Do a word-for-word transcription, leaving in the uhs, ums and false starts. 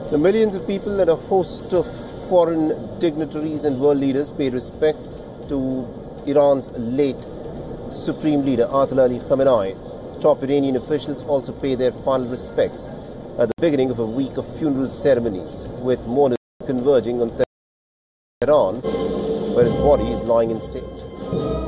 The millions of people and a host of foreign dignitaries and world leaders pay respects to Iran's late Supreme Leader Ayatollah Ali Khamenei. Top Iranian officials also pay their final respects at the beginning of a week of funeral ceremonies, with mourners converging on Tehran, where his body is lying in state.